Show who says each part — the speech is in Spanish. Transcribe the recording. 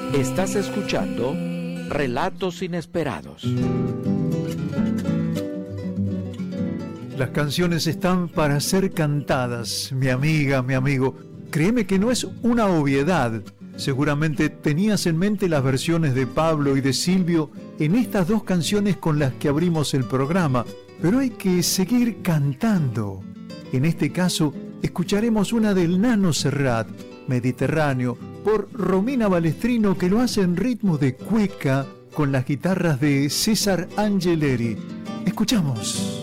Speaker 1: Estás escuchando Relatos Inesperados.
Speaker 2: Las canciones están para ser cantadas, mi amiga, mi amigo. Créeme que no es una obviedad. Seguramente tenías en mente las versiones de Pablo y de Silvio en estas dos canciones con las que abrimos el programa, pero hay que seguir cantando. En este caso, escucharemos una del Nano Serrat, Mediterráneo, por Romina Balestrino, que lo hace en ritmo de cueca con las guitarras de César Angeleri. Escuchamos.